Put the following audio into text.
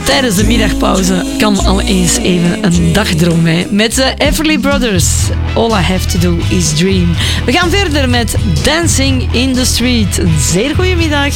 tijdens de middagpauze kan al eens even een dagdroom mee. Met de Everly Brothers. All I have to do is dream. We gaan verder met Dancing in the Street. Een zeer goede middag.